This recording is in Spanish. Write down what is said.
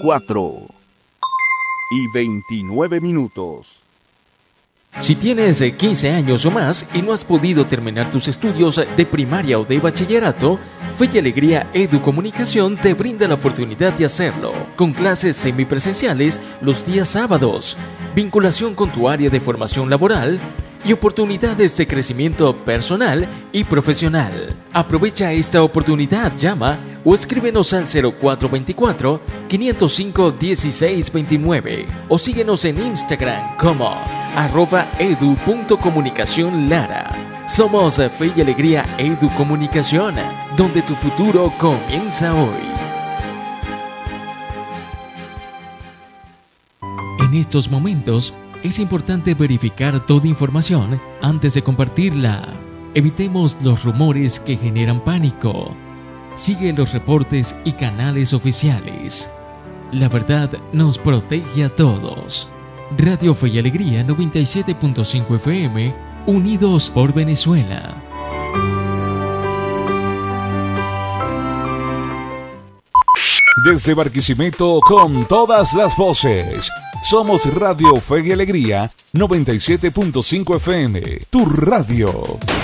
4:29. Si tienes 15 años o más y no has podido terminar tus estudios de primaria o de bachillerato, Fe y Alegría Educomunicación te brinda la oportunidad de hacerlo, con clases semipresenciales los días sábados, vinculación con tu área de formación laboral y oportunidades de crecimiento personal y profesional. Aprovecha esta oportunidad, llama o escríbenos al 0424-505-1629 o síguenos en Instagram como @edu.comunicacionlara. Somos Fe y Alegría Educomunicación, donde tu futuro comienza hoy. En estos momentos es importante verificar toda información antes de compartirla. Evitemos los rumores que generan pánico. Sigue los reportes y canales oficiales. La verdad nos protege a todos. Radio Fe y Alegría 97.5 FM, unidos por Venezuela. Desde Barquisimeto con todas las voces. Somos Radio Fe y Alegría 97.5 FM, tu radio.